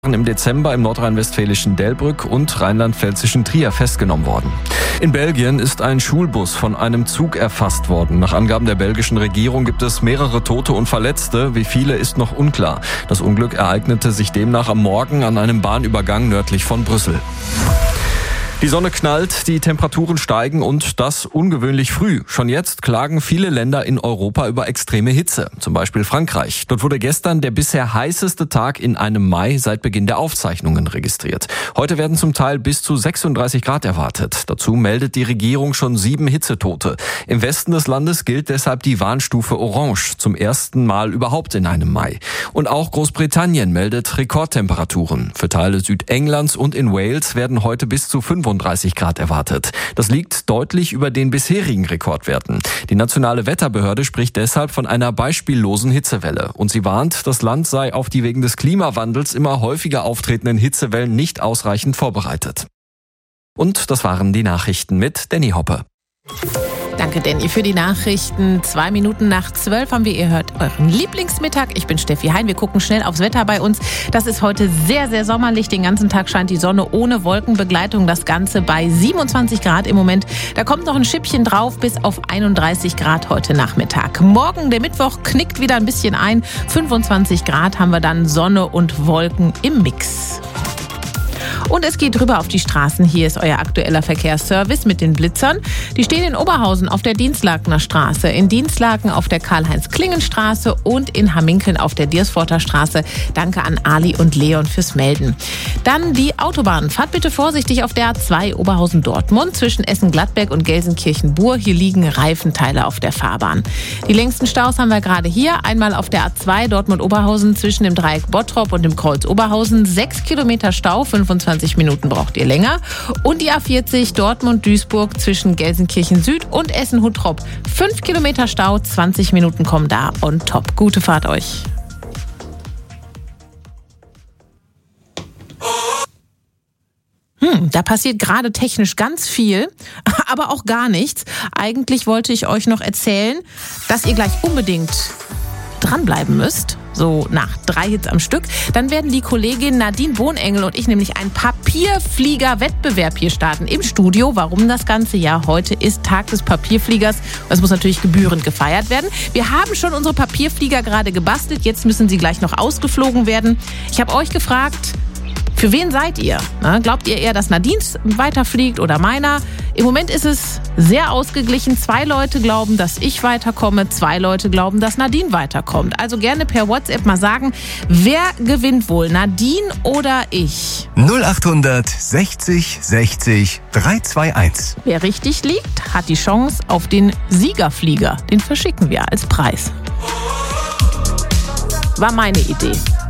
im Dezember im nordrhein-westfälischen Delbrück und rheinland-pfälzischen Trier festgenommen worden. In Belgien ist ein Schulbus von einem Zug erfasst worden. Nach Angaben der belgischen Regierung gibt es mehrere Tote und Verletzte. Wie viele ist noch unklar. Das Unglück ereignete sich demnach am Morgen an einem Bahnübergang nördlich von Brüssel. Die Sonne knallt, die Temperaturen steigen und das ungewöhnlich früh. Schon jetzt klagen viele Länder in Europa über extreme Hitze, zum Beispiel Frankreich. Dort wurde gestern der bisher heißeste Tag in einem Mai seit Beginn der Aufzeichnungen registriert. Heute werden zum Teil bis zu 36 Grad erwartet. Dazu meldet die Regierung schon 7 Hitzetote. Im Westen des Landes gilt deshalb die Warnstufe Orange, zum ersten Mal überhaupt in einem Mai. Und auch Großbritannien meldet Rekordtemperaturen. Für Teile Südenglands und in Wales werden heute bis zu 35 Grad erwartet. Das liegt deutlich über den bisherigen Rekordwerten. Die nationale Wetterbehörde spricht deshalb von einer beispiellosen Hitzewelle. Und sie warnt, das Land sei auf die wegen des Klimawandels immer häufiger auftretenden Hitzewellen nicht ausreichend vorbereitet. Und das waren die Nachrichten mit Danny Hoppe. Danke, Danny, für die Nachrichten. 2 Minuten nach 12 haben wir, ihr hört euren Lieblingsmittag. Ich bin Steffi Hein. Wir gucken schnell aufs Wetter bei uns. Das ist heute sehr, sehr sommerlich. Den ganzen Tag scheint die Sonne ohne Wolkenbegleitung. Das Ganze bei 27 Grad im Moment. Da kommt noch ein Schippchen drauf bis auf 31 Grad heute Nachmittag. Morgen, der Mittwoch, knickt wieder ein bisschen ein. 25 Grad haben wir dann, Sonne und Wolken im Mix. Und es geht rüber auf die Straßen. Hier ist euer aktueller Verkehrsservice mit den Blitzern. Die stehen in Oberhausen auf der Dienstlakener Straße, in Dienstlaken auf der Karl-Heinz-Klingen-Straße und in Hamminkeln auf der Diersforter Straße. Danke an Ali und Leon fürs Melden. Dann die Autobahn. Fahrt bitte vorsichtig auf der A2 Oberhausen-Dortmund zwischen Essen-Gladbeck und Gelsenkirchen-Bur. Hier liegen Reifenteile auf der Fahrbahn. Die längsten Staus haben wir gerade hier. Einmal auf der A2 Dortmund-Oberhausen zwischen dem Dreieck Bottrop und dem Kreuz Oberhausen. 6 Kilometer Stau, 25 Minuten braucht ihr länger. Und die A40 Dortmund-Duisburg zwischen Gelsenkirchen Süd und Essen-Huttrop. 5 Kilometer Stau, 20 Minuten kommen da on top. Gute Fahrt euch. Da passiert gerade technisch ganz viel, aber auch gar nichts. Eigentlich wollte ich euch noch erzählen, dass ihr gleich unbedingt dranbleiben müsst. So nach 3 Hits am Stück. Dann werden die Kollegin Nadine Bohnengel und ich nämlich einen Papierflieger-Wettbewerb hier starten im Studio. Warum das Ganze? Ja, heute ist Tag des Papierfliegers. Das muss natürlich gebührend gefeiert werden. Wir haben schon unsere Papierflieger gerade gebastelt. Jetzt müssen sie gleich noch ausgeflogen werden. Ich habe euch gefragt, für wen seid ihr? Glaubt ihr eher, dass Nadines weiterfliegt oder meiner? Im Moment ist es sehr ausgeglichen. 2 Leute glauben, dass ich weiterkomme. 2 Leute glauben, dass Nadine weiterkommt. Also gerne per WhatsApp mal sagen, wer gewinnt wohl? Nadine oder ich? 0800 60 60 321. Wer richtig liegt, hat die Chance auf den Siegerflieger. Den verschicken wir als Preis. War meine Idee.